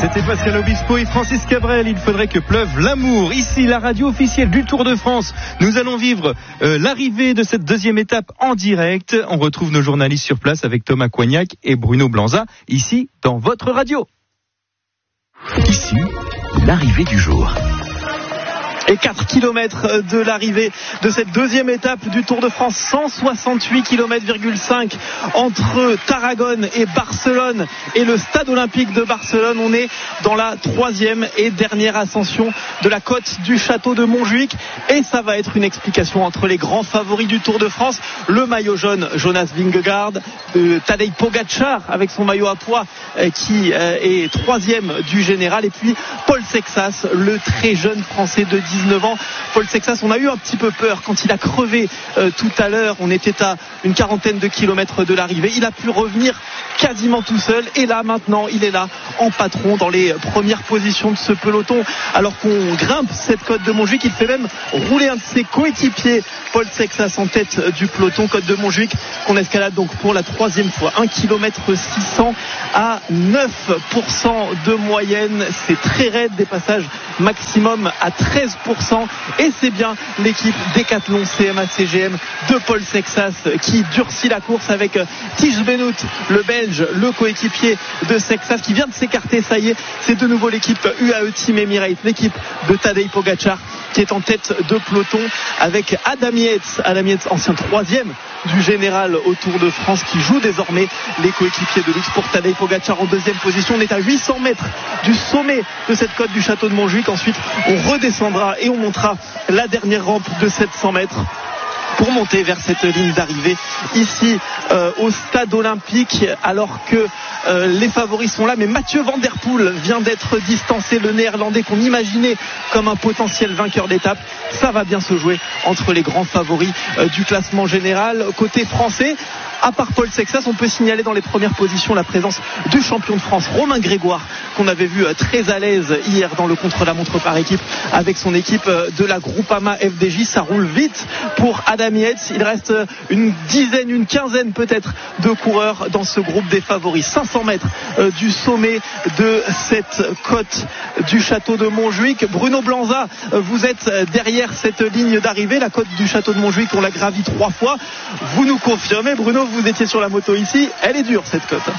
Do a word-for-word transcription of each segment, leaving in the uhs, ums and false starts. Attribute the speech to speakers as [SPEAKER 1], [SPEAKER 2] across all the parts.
[SPEAKER 1] C'était Pascal Obispo et Francis Cabrel. Il faudrait que pleuve l'amour. Ici, la radio officielle du Tour de France. Nous allons vivre euh, l'arrivée de cette deuxième étape en direct. On retrouve nos journalistes sur place avec Thomas Coignac et Bruno Blanza. Ici, dans votre radio.
[SPEAKER 2] Ici, l'arrivée du jour.
[SPEAKER 1] Et quatre kilomètres de l'arrivée de cette deuxième étape du Tour de France, cent soixante-huit kilomètres virgule cinq entre Tarragone et Barcelone et le stade olympique de Barcelone. On est dans la troisième et dernière ascension de la côte du château de Montjuïc et ça va être une explication entre les grands favoris du Tour de France, le maillot jaune Jonas Vingegaard, euh, Tadej Pogačar avec son maillot à pois euh, qui euh, est troisième du général, et puis Paul Sexas, le très jeune français de dix-neuf ans. Paul Sexas, on a eu un petit peu peur quand il a crevé euh, tout à l'heure. On était à une quarantaine de kilomètres de l'arrivée. Il a pu revenir quasiment tout seul et là maintenant il est là en patron dans les premières positions de ce peloton alors qu'on grimpe cette côte de Montjuïc. Il fait même rouler un de ses coéquipiers, Paul Sexas, en tête du peloton. Côte de Montjuïc qu'on escalade donc pour la troisième fois, un kilomètre six cents à neuf pour cent de moyenne. C'est très raide, des passages maximum à treize pour cent et c'est bien l'équipe Decathlon C M A C G M de Paul Sexas qui durcit la course avec Tige Benoît, le Belge, le coéquipier de Sexas qui vient de s'écarter. Ça y est, c'est de nouveau l'équipe U A E Team Emirates, l'équipe de Tadej Pogačar qui est en tête de peloton avec Adam Yates, Adam Yates, ancien troisième du général au Tour de France, qui joue désormais les coéquipiers de luxe pour Tadej Pogačar en deuxième position. On est à huit cents mètres du sommet de cette côte du château de Montjuïc. Ensuite on redescendra et on montera la dernière rampe de sept cents mètres pour monter vers cette ligne d'arrivée ici euh, au stade olympique, alors que euh, les favoris sont là, mais Mathieu Van Der Poel vient d'être distancé, le néerlandais qu'on imaginait comme un potentiel vainqueur d'étape. Ça va bien se jouer entre les grands favoris euh, du classement général. Côté français, à part Paul Sexas, on peut signaler dans les premières positions la présence du champion de France Romain Grégoire, qu'on avait vu très à l'aise hier dans le contre-la-montre par équipe avec son équipe de la Groupama F D J. Ça roule vite pour Adam Yates. Il reste une dizaine, une quinzaine peut-être de coureurs dans ce groupe des favoris. cinq cents mètres du sommet de cette côte du château de Montjuïc. Bruno Blanza, vous êtes derrière cette ligne d'arrivée. La côte du château de Montjuïc, on l'a gravie trois fois. Vous nous confirmez, Bruno, vous étiez sur la moto ici, elle est dure cette côte.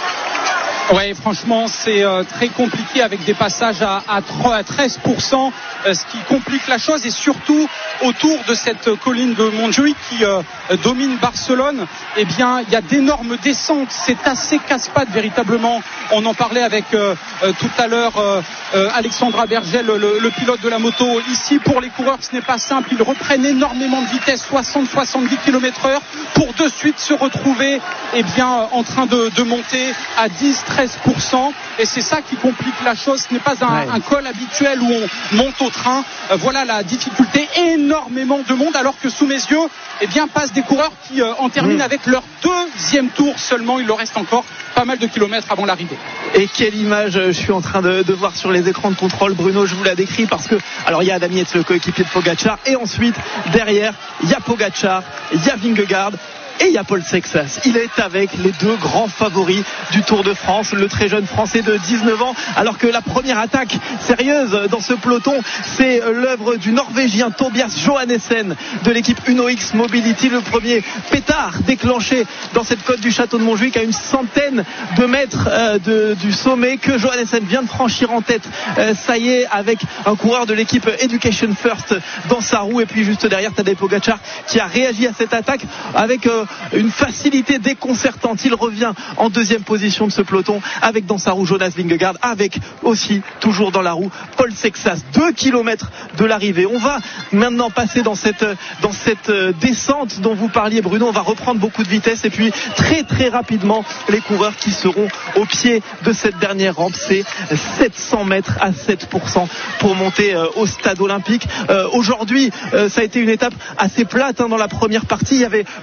[SPEAKER 3] Ouais, franchement, c'est euh, très compliqué avec des passages à, à, à treize pour cent, euh, ce qui complique la chose, et surtout autour de cette colline de Montjuïc qui euh, domine Barcelone, eh bien, il y a d'énormes descentes. C'est assez casse-pattes véritablement. On en parlait avec euh, euh, tout à l'heure euh, euh, Alexandra Bergel, le, le pilote de la moto. Ici, pour les coureurs, ce n'est pas simple. Ils reprennent énormément de vitesse, soixante à soixante-dix kilomètres heure, pour de suite se retrouver, eh bien, en train de, de monter à dix à treize pour cent, et c'est ça qui complique la chose. Ce n'est pas un, ouais. un col habituel où on monte au train. Euh, voilà la difficulté, énormément de monde, alors que sous mes yeux, eh bien, passent des coureurs qui euh, en terminent mmh. avec leur deuxième tour seulement. Il leur reste encore pas mal de kilomètres avant l'arrivée.
[SPEAKER 1] Et quelle image je suis en train de, de voir sur les écrans de contrôle, Bruno, je vous la décris, parce que alors il y a Adam Yates, le coéquipier de Pogačar, et ensuite derrière il y a Pogačar, il y a Vingegaard et il y a Paul Sexas. Il est avec les deux grands favoris du Tour de France, le très jeune français de dix-neuf ans, alors que la première attaque sérieuse dans ce peloton, c'est l'œuvre du Norvégien Tobias Johannessen de l'équipe Uno X Mobility, le premier pétard déclenché dans cette côte du château de Montjuïc à une centaine de mètres euh, de, du sommet, que Johannessen vient de franchir en tête. Euh, ça y est, avec un coureur de l'équipe Education First dans sa roue, et puis juste derrière Tadej Pogačar qui a réagi à cette attaque avec euh, une facilité déconcertante. Il revient en deuxième position de ce peloton avec dans sa roue Jonas Vingegaard, avec aussi toujours dans la roue Paul Sexas. Deux kilomètres de l'arrivée. On va maintenant passer dans cette, dans cette descente dont vous parliez, Bruno. On va reprendre beaucoup de vitesse, et puis très très rapidement les coureurs qui seront au pied de cette dernière rampe. C'est sept cents mètres à sept pour cent pour monter euh, au stade olympique. Euh, aujourd'hui euh, ça a été une étape assez plate, hein, dans la première partie. Il y avait une échappée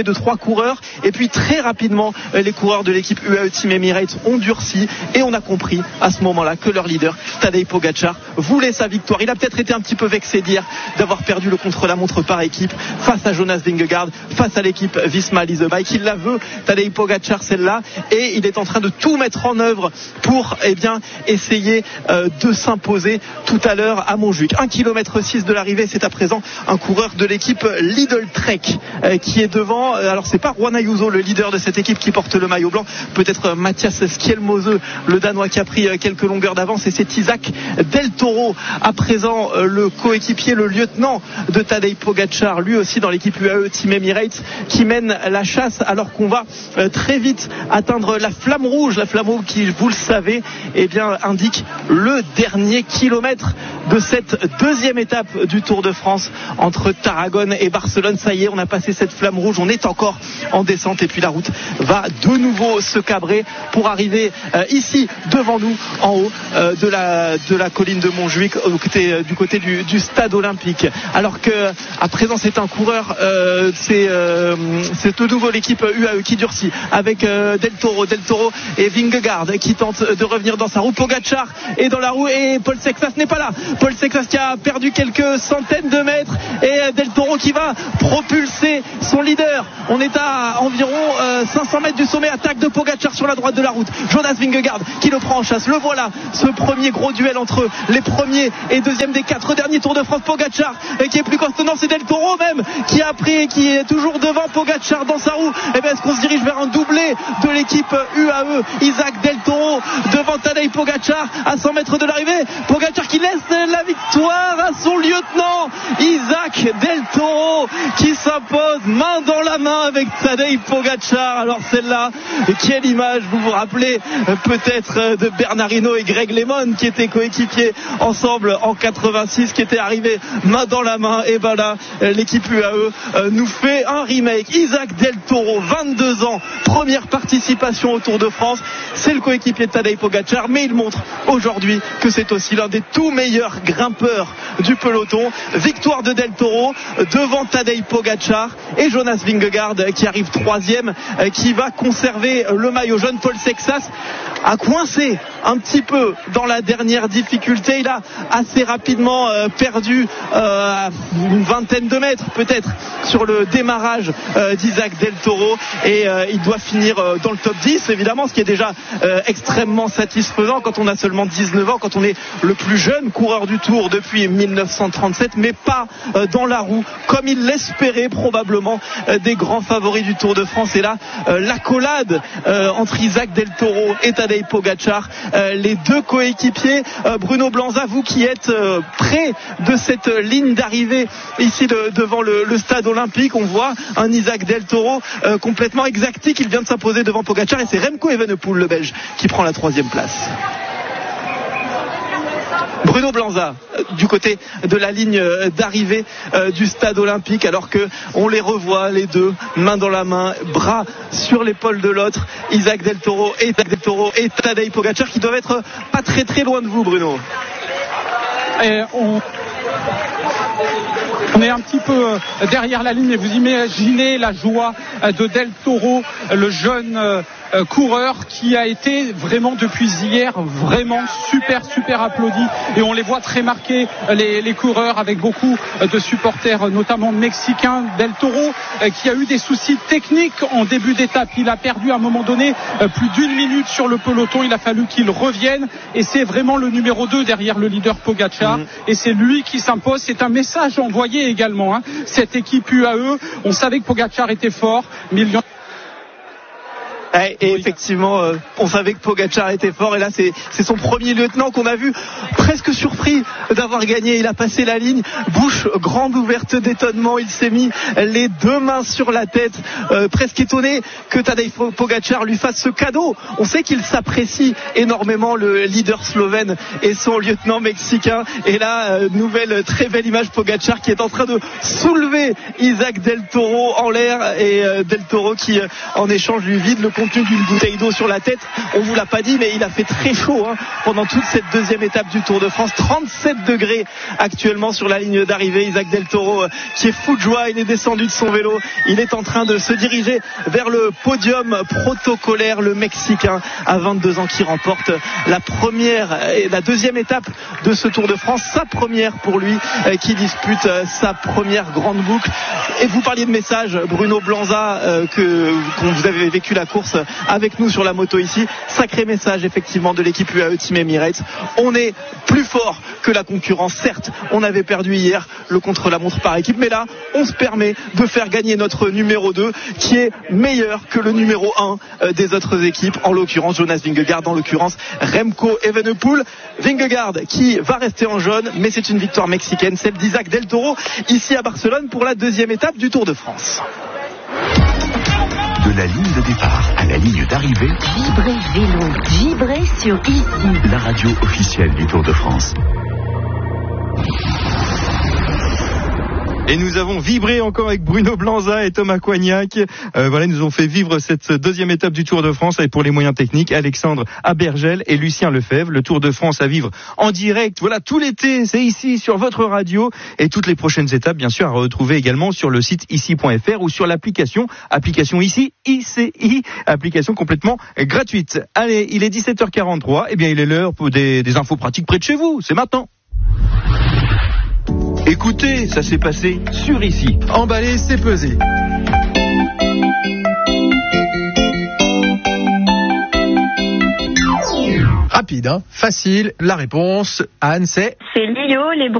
[SPEAKER 1] fait de trois coureurs. Et puis très rapidement, les coureurs de l'équipe U A E Team Emirates ont durci et on a compris à ce moment-là que leur leader, Tadej Pogačar, voulait sa victoire. Il a peut-être été un petit peu vexé d'hier d'avoir perdu le contre-la-montre par équipe face à Jonas Vingegaard, face à l'équipe Visma Lease Bike. Il la veut, Tadej Pogačar, celle-là, et il est en train de tout mettre en œuvre pour eh bien, essayer euh, de s'imposer tout à l'heure à Montjuïc. un kilomètre six de l'arrivée, c'est à présent un coureur de l'équipe Lidl Trek euh, qui est devant. Alors c'est pas Juan Ayuso, le leader de cette équipe, qui porte le maillot blanc, peut-être Matthias Skjelmose, le Danois, qui a pris quelques longueurs d'avance, et c'est Isaac Del Toro à présent, euh, le coéquipier, le lieutenant de Tadej Pogačar, lui aussi dans l'équipe U A E Team Emirates, qui mène la chasse alors qu'on va euh, très vite atteindre la flamme rouge, la flamme rouge qui, vous le savez, eh bien, indique le dernier kilomètre de cette deuxième étape du Tour de France entre Tarragone et Barcelone. Ça y est, on a passé cette flamme rouge, on est encore en descente et puis la route va de nouveau se cabrer pour arriver euh, ici devant nous en haut euh, de la de la colline de Montjuïc, au côté, euh, du côté du, du stade olympique. Alors que à présent c'est un coureur, euh, c'est euh, c'est de nouveau l'équipe U A E qui durcit avec euh, Del Toro, Del Toro et Vingegaard qui tentent de revenir dans sa roue. Pogačar est dans la roue et Paul Sexas n'est pas là. Paul Sexas qui a perdu quelques centaines de mètres et Del Toro qui va propulser son leader. On est à environ euh, cinq cents mètres du sommet. Attaque de Pogačar sur la droite de la route. Jonas Vingegaard qui le prend en chasse. Le voilà, ce premier gros duel entre les premiers et deuxièmes des quatre derniers Tours de France. Pogačar qui est plus costaud, c'est Del Toro même qui a pris et qui est toujours devant Pogačar dans sa roue. Et bien est-ce qu'on se dirige vers un doublé de l'équipe U A E? Isaac Del Toro devant Tadej Pogačar à cent mètres de l'arrivée. Pogačar qui laisse la victoire à son lieutenant Isaac Del Toro qui s'impose main dans la main avec Tadej Pogačar. Alors celle-là, quelle image, vous vous rappelez peut-être de Bernard Hinault et Greg LeMond qui étaient coéquipiers ensemble en quatre-vingt-six, qui étaient arrivés main dans la main. Et ben là, l'équipe U A E nous fait un remake. Isaac Del Toro, vingt-deux ans, première participation au Tour de France, c'est le coéquipier de Tadej Pogačar, mais il montre aujourd'hui que c'est aussi l'un des tout meilleurs grimpeurs du peloton. Victoire de Del Toro devant Tadej Pogačar et Jonas Vingegaard qui arrive troisième, qui va conserver le maillot jaune. Paul Sexas a coincé un petit peu dans la dernière difficulté. Il a assez rapidement euh, perdu euh, une vingtaine de mètres peut-être sur le démarrage euh, d'Isaac Del Toro et euh, il doit finir euh, dans le top dix évidemment, ce qui est déjà euh, extrêmement satisfaisant quand on a seulement dix-neuf ans, quand on est le plus jeune coureur du Tour depuis mille neuf cent trente-sept, mais pas euh, dans la roue comme il l'espérait probablement euh, des grands favoris du Tour de France. Et là euh, l'accolade euh, entre Isaac Del Toro et Tadej Pogačar, euh, les deux coéquipiers. euh, Bruno Blanza, vous qui êtes euh, près de cette ligne d'arrivée ici de, devant le, le stade olympique, on voit un Isaac Del Toro euh, complètement exactique. Il vient de s'imposer devant Pogačar et c'est Remco Evenepoel, le Belge, qui prend la troisième place. Bruno Blanza du côté de la ligne d'arrivée euh, du stade olympique, alors que on les revoit les deux main dans la main, bras sur l'épaule de l'autre, Isaac Del Toro et Del Toro et Tadej Pogačar qui doivent être pas très très loin de vous, Bruno.
[SPEAKER 3] Et on... On est un petit peu derrière la ligne et vous imaginez la joie de Del Toro, le jeune coureur qui a été vraiment depuis hier vraiment super super applaudi et on les voit très marqués les, les coureurs avec beaucoup de supporters notamment mexicains. Del Toro qui a eu des soucis techniques en début d'étape, il a perdu à un moment donné plus d'une minute sur le peloton, il a fallu qu'il revienne et c'est vraiment le numéro deux derrière le leader Pogačar mmh. et c'est lui qui s'impose. C'est un message envoyé également, hein. Cette équipe U A E, on savait que Pogačar était fort, mais il y en
[SPEAKER 1] Et effectivement, euh, on savait que Pogačar était fort et là c'est, c'est son premier lieutenant qu'on a vu presque surpris d'avoir gagné. Il a passé la ligne, bouche grande ouverte d'étonnement, il s'est mis les deux mains sur la tête, euh, presque étonné que Tadej Pogačar lui fasse ce cadeau. On sait qu'il s'apprécie énormément, le leader slovène et son lieutenant mexicain. Et là, euh, nouvelle très belle image, Pogačar qui est en train de soulever Isaac Del Toro en l'air et euh, Del Toro qui euh, en échange lui vide le contenu d'une bouteille d'eau sur la tête. On vous l'a pas dit, mais il a fait très chaud hein, pendant toute cette deuxième étape du Tour Tour de France. trente-sept degrés actuellement sur la ligne d'arrivée. Isaac Del Toro qui est fou de joie, il est descendu de son vélo, il est en train de se diriger vers le podium protocolaire. Le Mexicain à vingt-deux ans qui remporte la première et la deuxième étape de ce Tour de France, sa première pour lui, qui dispute sa première grande boucle. Et vous parliez de message, Bruno Blanza, euh, que quand vous avez vécu la course avec nous sur la moto ici, sacré message effectivement de l'équipe U A E Team Emirates. On est plus fort que la concurrence. Certes, on avait perdu hier le contre-la-montre par équipe, mais là, on se permet de faire gagner notre numéro deux, qui est meilleur que le numéro un des autres équipes, en l'occurrence Jonas Vingegaard, en l'occurrence Remco Evenepoel. Vingegaard qui va rester en jaune, mais c'est une victoire mexicaine, celle d'Isaac Del Toro, ici à Barcelone pour la deuxième étape du Tour de France.
[SPEAKER 2] De la ligne de départ à la ligne d'arrivée,
[SPEAKER 4] Vibrez vélo, vibrez sur ici,
[SPEAKER 2] la radio officielle du Tour de France.
[SPEAKER 5] Et nous avons vibré encore avec Bruno Blanza et Thomas Coignac. Euh, voilà, ils nous ont fait vivre cette deuxième étape du Tour de France avec pour les moyens techniques Alexandre Abergel et Lucien Lefebvre. Le Tour de France à vivre en direct. Voilà, tout l'été, c'est ici sur votre radio. Et toutes les prochaines étapes, bien sûr, à retrouver également sur le site ici point f r ou sur l'application, application ici, I C I, application complètement gratuite. Allez, il est dix-sept heures quarante-trois. Eh bien, il est l'heure pour des, des infos pratiques près de chez vous. C'est maintenant. Écoutez, ça s'est passé sur ici.
[SPEAKER 6] Emballé, c'est pesé. Rapide, hein, facile. La réponse, Anne, c'est...
[SPEAKER 7] C'est Lio, les